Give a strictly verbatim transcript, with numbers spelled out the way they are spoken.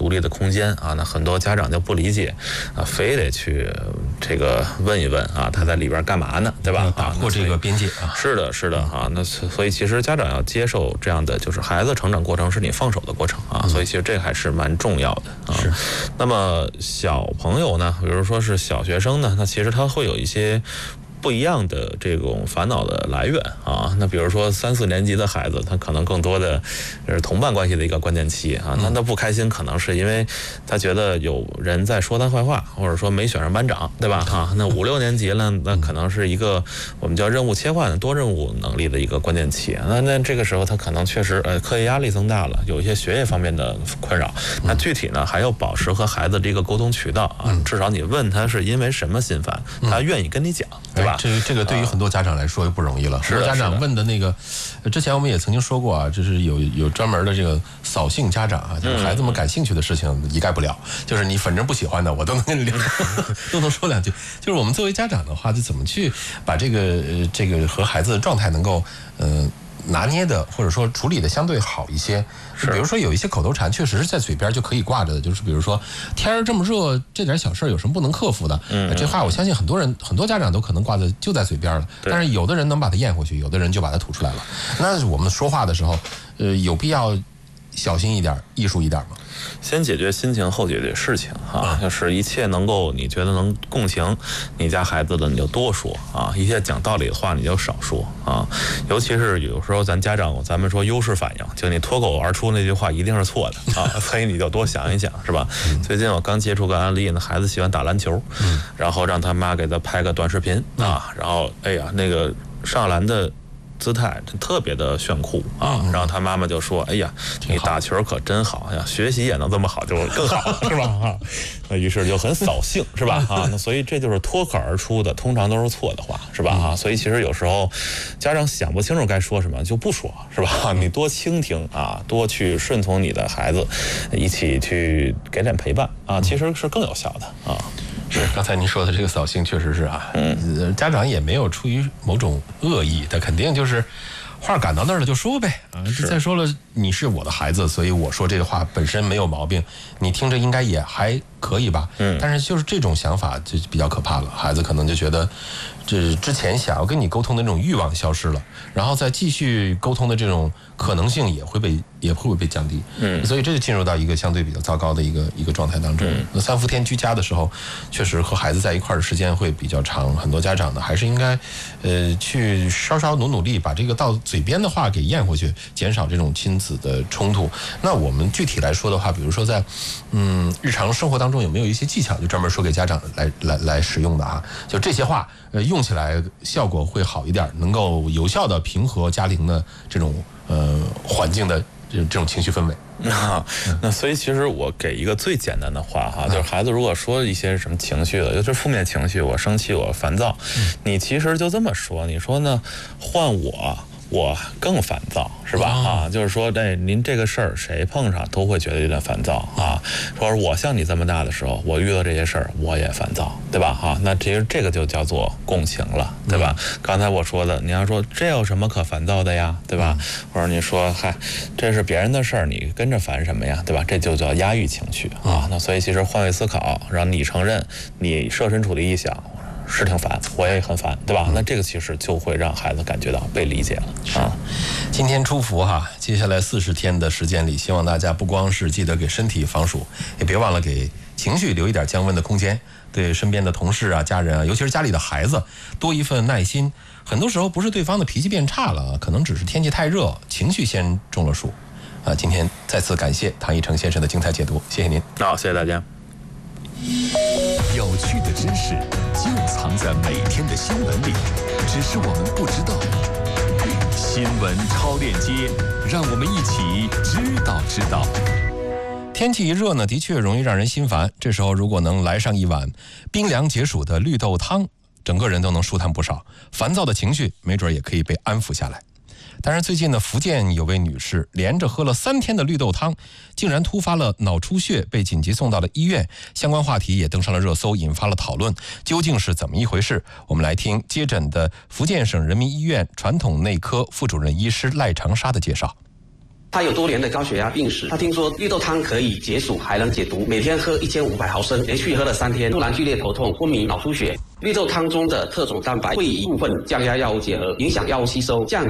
独立的空间啊。那很多家长就不理解啊，非得去这个问一问啊，他在里边干嘛呢，对吧？ 打破这个边界啊。 是的，是的啊。那所以其实家长要接受这样的，就是孩子成长过程是你放手的过程啊。所以其实这个还是蛮重要的啊。 是。 那么小朋友呢，比如说是小学生呢，那其实他会有一些不一样的这种烦恼的来源啊。那比如说三四年级的孩子，他可能更多的是同伴关系的一个关键期啊。那他不开心，可能是因为他觉得有人在说他坏话，或者说没选上班长，对吧？哈，那五六年级了，那可能是一个我们叫任务切换、多任务能力的一个关键期。那那这个时候他可能确实呃课业压力增大了，有一些学业方面的困扰。那具体呢，还要保持和孩子这个沟通渠道啊。至少你问他是因为什么心烦，他愿意跟你讲，对吧？ 这个这个对于很多家长来说又不容易了。很多家长问的那个，之前我们也曾经说过啊，就是有有专门的这个扫兴家长啊，就是孩子们感兴趣的事情一概不了，就是你反正不喜欢的，我都能跟你聊，都能说两句。就是我们作为家长的话，就怎么去把这个呃这个和孩子的状态能够呃拿捏的，或者说处理的相对好一些。比如说有一些口头禅确实是在嘴边就可以挂着的，就是比如说天儿这么热，这点小事有什么不能克服的？嗯，这话我相信很多人很多家长都可能挂在就在嘴边了，但是有的人能把它咽回去，有的人就把它吐出来了。那我们说话的时候，呃，有必要小心一点、艺术一点吗？ 先解决心情，后解决事情啊！就是一切能够你觉得能共情你家孩子的，你就多说啊；一切讲道理的话，你就少说啊。尤其是有时候咱家长，咱们说优势反应，就你脱口而出那句话一定是错的啊，所以你就多想一想，是吧？最近我刚接触个案例，那孩子喜欢打篮球，然后让他妈给他拍个短视频啊，然后哎呀，那个上篮的姿态特别的炫酷啊，然后他妈妈就说：“哎呀，你打球可真好呀，学习也能这么好，就更好了，是吧？”啊，那于是就很扫兴，是吧？啊，那所以这就是脱口而出的，通常都是错的话，是吧？啊，所以其实有时候家长想不清楚该说什么，就不说，是吧？你多倾听啊，多去顺从你的孩子，一起去给点陪伴啊，其实是更有效的啊。 是，刚才您说的这个扫兴确实是啊，嗯，家长也没有出于某种恶意，他肯定就是话赶到那儿了就说呗啊。再说了，你是我的孩子，所以我说这个话本身没有毛病，你听着应该也还可以吧。嗯，但是就是这种想法就比较可怕了，孩子可能就觉得这之前想要跟你沟通的那种欲望消失了，然后再继续沟通的这种可能性也会被也会被降低。嗯，所以这就进入到一个相对比较糟糕的一个一个状态当中。那三伏天居家的时候，确实和孩子在一块儿的时间会比较长，很多家长呢还是应该呃去稍稍努努力，把这个到嘴边的话给咽回去，减少这种亲子的冲突。那我们具体来说的话，比如说在嗯日常生活当中有没有一些技巧，就专门说给家长来来来使用的啊？就这些话，呃，用起来效果会好一点，能够有效的平和家庭的这种呃环境的这这种情绪氛围。 啊，那所以其实我给一个最简单的话哈，就是孩子如果说一些什么情绪的，就是负面情绪，我生气，我烦躁，你其实就这么说，你说呢？换我。我更烦躁，是吧？啊，就是说，哎，您这个事儿谁碰上都会觉得有点烦躁啊。说我像你这么大的时候，我遇到这些事儿我也烦躁，对吧？哈，那其实这个就叫做共情了，对吧？嗯、刚才我说的，你要说这有什么可烦躁的呀，对吧？或者你说，嗨，这是别人的事儿，你跟着烦什么呀，对吧？这就叫压抑情绪啊。那所以其实换位思考，让你承认你设身处地一想。是挺烦，我也很烦，对吧？那这个其实就会让孩子感觉到被理解了啊。 今天初伏哈，接下来四十天的时间里，希望大家不光是记得给身体防暑，也别忘了给情绪留一点降温的空间。对身边的同事啊、家人啊，尤其是家里的孩子，多一份耐心。很多时候不是对方的脾气变差了，可能只是天气太热，情绪先中了暑。啊，今天再次感谢唐逸成先生的精彩解读，谢谢您。 好，谢谢大家。 有趣的知识就藏在每天的新闻里，只是我们不知道。新闻超链接，让我们一起知道知道。 天气一热呢，的确容易让人心烦。这时候如果能来上一碗冰凉解暑的绿豆汤，整个人都能舒坦不少，烦躁的情绪没准也可以被安抚下来。但是最近呢，福建有位女士连着喝了三天的绿豆汤，竟然突发了脑出血，被紧急送到了医院。相关话题也登上了热搜，引发了讨论。究竟是怎么一回事？我们来听接诊的福建省人民医院传统内科副主任医师赖长沙的介绍。 他有多年的高血压病史，他听说绿豆汤可以解暑还能解毒，每天喝一千五百毫升，连续喝了三天，突然剧烈头痛、昏迷、脑出血。绿豆汤中的特种蛋白会与部分降压药物结合，影响药物吸收，降